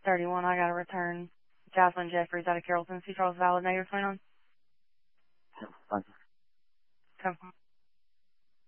31. I got to return Jocelyn Jeffries out of Carrollton. See Charles Valid. Now you're 29. Yeah, fine. Come.